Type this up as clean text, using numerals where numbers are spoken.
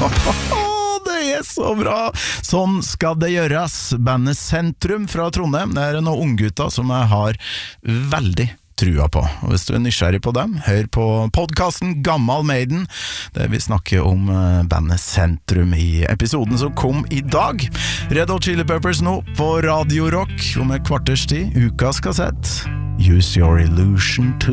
Det så bra! Sånn skal det gjøres. Bandet Sentrum fra Trondheim, det noen unggutter som jeg har veldig trua på. Og hvis du nysgjerrig på dem, hør på podcasten Gammal Maiden, der vi snakker om bandet Sentrum i episoden som kom i dag. Red Hot Chili Peppers nå på Radio Rock om et kvarters tid. Ukas kassett Use Your Illusion to